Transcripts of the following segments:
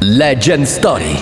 Legend Story.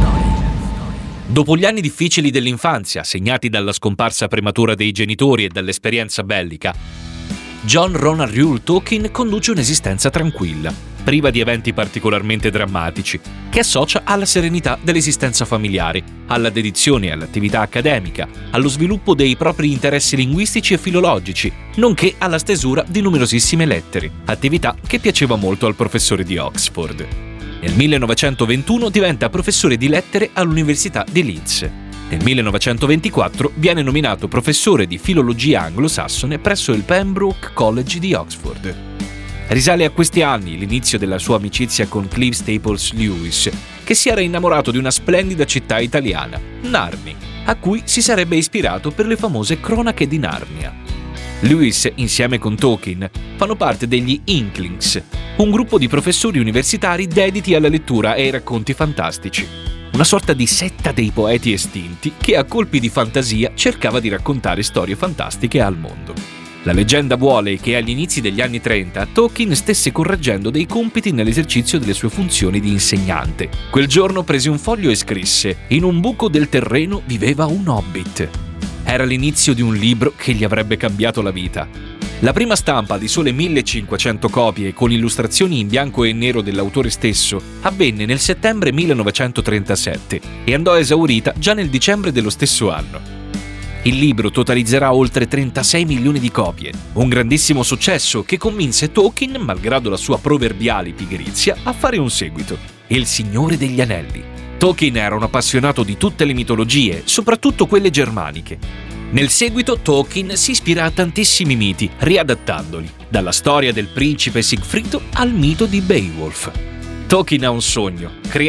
Dopo gli anni difficili dell'infanzia, segnati dalla scomparsa prematura dei genitori e dall'esperienza bellica, John Ronald Reuel Tolkien conduce un'esistenza tranquilla, priva di eventi particolarmente drammatici, che associa alla serenità dell'esistenza familiare, alla dedizione all'attività accademica, allo sviluppo dei propri interessi linguistici e filologici, nonché alla stesura di numerosissime lettere, attività che piaceva molto al professore di Oxford. Nel 1921 diventa professore di lettere all'Università di Leeds. Nel 1924 viene nominato professore di filologia anglosassone presso il Pembroke College di Oxford. Risale a questi anni l'inizio della sua amicizia con Clive Staples Lewis, che si era innamorato di una splendida città italiana, Narni, a cui si sarebbe ispirato per le famose Cronache di Narnia. Lewis, insieme con Tolkien, fanno parte degli Inklings, un gruppo di professori universitari dediti alla lettura e ai racconti fantastici. Una sorta di setta dei poeti estinti che a colpi di fantasia cercava di raccontare storie fantastiche al mondo. La leggenda vuole che agli inizi degli anni 30 Tolkien stesse correggendo dei compiti nell'esercizio delle sue funzioni di insegnante. Quel giorno prese un foglio e scrisse: «In un buco del terreno viveva un hobbit». Era l'inizio di un libro che gli avrebbe cambiato la vita. La prima stampa di sole 1500 copie con illustrazioni in bianco e nero dell'autore stesso avvenne nel settembre 1937 e andò esaurita già nel dicembre dello stesso anno. Il libro totalizzerà oltre 36 milioni di copie, un grandissimo successo che convinse Tolkien, malgrado la sua proverbiale pigrizia, a fare un seguito: Il Signore degli Anelli. Tolkien era un appassionato di tutte le mitologie, soprattutto quelle germaniche. Nel seguito Tolkien si ispira a tantissimi miti, riadattandoli, dalla storia del principe Sigfrido al mito di Beowulf. Tolkien ha un sogno: